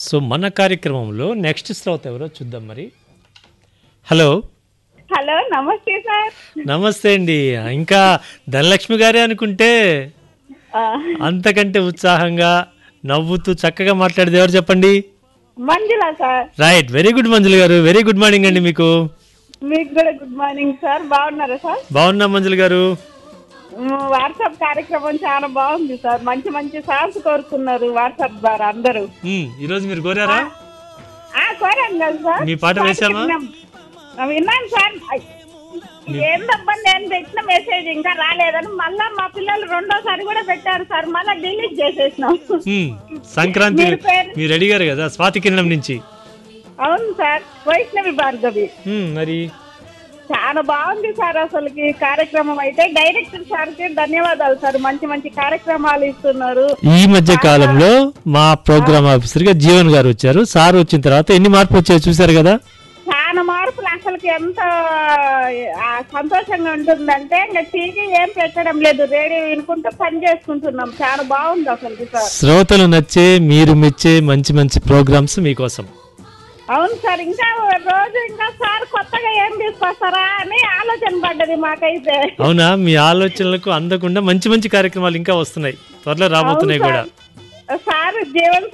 So మన కార్యక్రమంలో next శ్రోత ఎవరో చూద్దాం మరి. హలో హలో, నమస్తే సార్. నమస్తే అండి. ఇంకా ధనలక్ష్మి గారే అనుకుంటే అంతకంటే ఉత్సాహంగా నవ్వుతూ చక్కగా మాట్లాడేది ఎవరు చెప్పండి? మంజుల సార్. రైట్, వెరీ గుడ్ మంజుల గారు, వెరీ గుడ్ మార్నింగ్ అండి మీకు. మీకు కూడా గుడ్ మార్నింగ్ సార్. బాగున్నారా సార్? బాగున్నా మంజుల గారు. వాట్సాప్ కార్యక్రమం చాలా బాగుంది సార్. మంచి మంచి సాంగ్స్ కోరుకున్నారు వాట్సాప్ ద్వారా అందరూ. ఈరోజు మీరు కోరారా? కోరాను కదా సార్. మీ పాట వేసామా? విన్నాను సార్. ఏందబ్బా, నేను పెట్టిన మెసేజ్ ఇంకా రాలేదని మళ్ళా మా పిల్లలు రెండోసారి కూడా పెట్టారు సార్. మళ్ళీ డిలీట్ చేసేసినాం. సంక్రాంతి మీరు అడిగారు కదా, స్వాతి కిరణం నుంచి. అవును సార్, వైష్ణవి భార్గవి. మరి చాలా బాగుంది సార్. అసలుకి కార్యక్రమం అయితే డైరెక్టర్ సార్ కి ధన్యవాదాలు సార్. మంచి మంచి కార్యక్రమాలు ఇస్తున్నారు. ఈ మధ్య కాలంలో మా ప్రోగ్రామ్ ఆఫీసర్ గా జీవన్ గారు వచ్చారు. సార్ వచ్చిన తర్వాత ఎన్ని మార్పులు వచ్చాయో చూసారు కదా. చాలా మార్పులు. అసలుకి ఎంత సంతోషంగా ఉంటుందంటే ఇంకా టీవీ ఏం పెట్టడం లేదు, రేడియో వినుకుంటూ పని చేసుకుంటున్నాం. చాలా బాగుంది అసలు సార్. శ్రోతలు నచ్చే, మీరు మెచ్చే మంచి మంచి ప్రోగ్రామ్స్ మీకోసం. అవును సార్. ఇంకా రోజు ఇంకా సార్ కొత్తగా ఏం తీసుకొస్తారా అని ఆలోచన పడ్డది మాకైతే. అవునా, మీ ఆలోచనలకు అందకుండా మంచి మంచి కార్యక్రమాలు ఇంకా వస్తున్నాయి, త్వరలో రాబోతున్నాయి కూడా. సార్ జీవన్